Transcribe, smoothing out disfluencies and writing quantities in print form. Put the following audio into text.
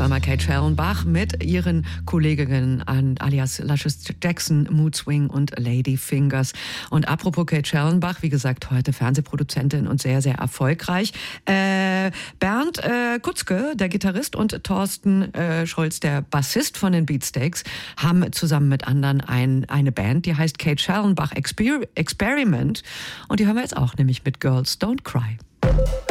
zweimal Kate Schellenbach mit ihren Kolleginnen alias Luscious Jackson, Mood Swing und Lady Fingers. Und apropos Kate Schellenbach, wie gesagt, heute Fernsehproduzentin und sehr, sehr erfolgreich. Bernd Kutzke, der Gitarrist, und Thorsten Scholz, der Bassist von den Beatsteaks, haben zusammen mit anderen eine Band, die heißt Kate Schellenbach Experiment. Und die hören wir jetzt auch, nämlich mit Girls Don't Cry.